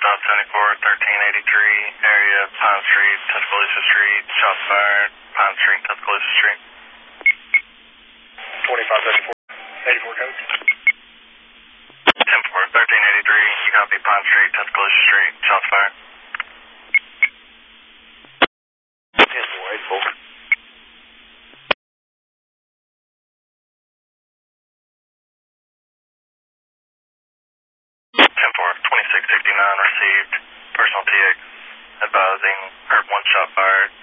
South 74, 1383, area Pine Street, Tuscaloosa Street, shots fired, Pine Street, Tuscaloosa Street. 2534, 84 code. 10-4, 1383, you copy Pine Street, Tuscaloosa Street, shots fired. 10-4, 84. 2669 received personal TX advising heard one shot fired